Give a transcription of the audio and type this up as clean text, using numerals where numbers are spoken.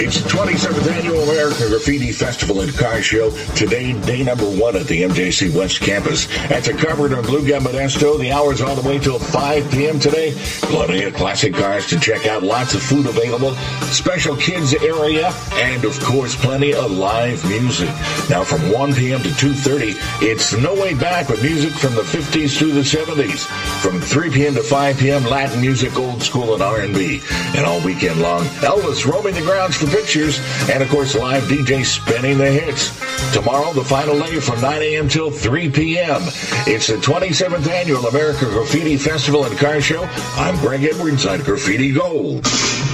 It's the 27th Annual American Graffiti Festival and Car Show. Today, day number 1 at the MJC West Campus. That's a covered on Blue Gun Modesto. The hour's all the way till 5 p.m. today. Plenty of classic cars to check out. Lots of food available. Special kids area. And, of course, plenty of live music. Now, from 1 p.m. to 2:30, it's No Way Back with music from the 50s through the 70s. From 3 p.m. to 5 p.m., Latin music, old school, and R&B. And all weekend long, Elvis roaming the grounds for pictures, and of course live DJ spinning the hits. Tomorrow, the final day from 9 a.m. till 3 p.m. It's the 27th Annual American Graffiti Festival and Car Show. I'm Greg Edwards on Graffiti Gold.